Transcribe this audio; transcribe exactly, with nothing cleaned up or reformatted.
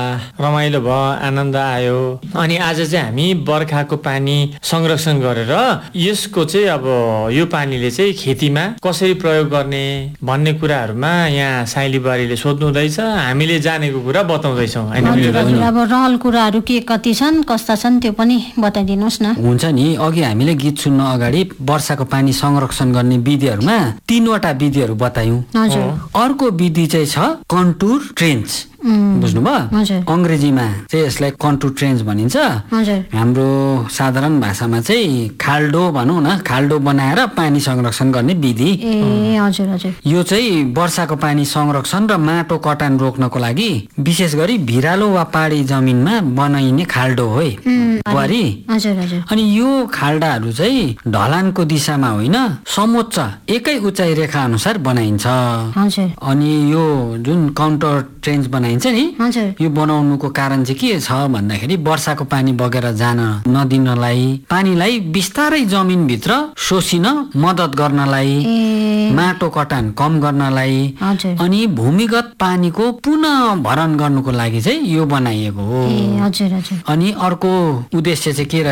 रमाइलो भयो, आनन्द आयो। अनि आज चाहिँ हामी बर्खाको पानी संरक्षण गरेर यसको चाहिँ अब यो पानीले चाहिँ खेतीमा कसरी प्रयोग गर्ने भन्ने कुराहरूमा यहाँ साइली बुहारीले सोध्नु हुँदैछ, हामीले जानेको कुरा बताउँदैछौँ हैन? अब रहल कुराहरू के कति छन्, कस्ता छन् त्यो पनि बताइदिनुहोस् न। हुन्छ नि, अघि हामीले गीत सुन्न अगाडि वर्षाको पानी संरक्षण गर्ने विधिहरूमा तीनवटा विधिहरू बतायौं। अर्को विधि चाहिँ छ कन्टुर ट्रेन्च, बुझ्नुभयो? अंग्रेजीमा चाहिँ यसलाई कन्टुर ट्रेन्च भनिन्छ। हाम्रो साधारण भाषामा चाहिँ खाल्डो भनौँ न, खाल्डो बनाएर पानी संरक्षण गर्ने विधि। यो चाहिँ वर्षाको पानी संरक्षण र माटो कटान रोक्नको लागि विशेष गरी भिरालो वा पहाडी जमिनमा बनाइने खाल्डो हो बुहारी। अनि यो खाल्डाहरू चाहिँ ढलानको दिशामा होइन, समोच्च एकै उचाइ रेखा अनुसार बनाइन्छ। अनि यो जुन काउन्टर ट्रेन्च बनाइन्छ नि, यो बनाउनुको कारण चाहिँ के छ भन्दाखेरि वर्षाको पानी बगेर जान नदिनलाई, पानीलाई बिस्तारै जमिन भित्र सोसिन मद्दत गर्नलाई, माटो कटान कम गर्नलाई, अनि भूमिगत पानीको पुनः भरण गर्नुको लागि चाहिँ यो बनाइएको हो। अनि अर्को उद्देश्य चाहिँ के